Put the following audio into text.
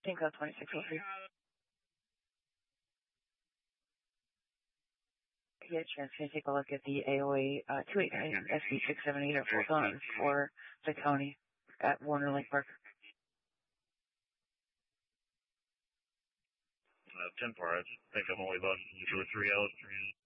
Tinko 2603. Get a chance to take a look at the AOA 289 SB678 at Fort Don for the county at Warner Lake Park. 10-4, I think I'm only about 2 or 3 out.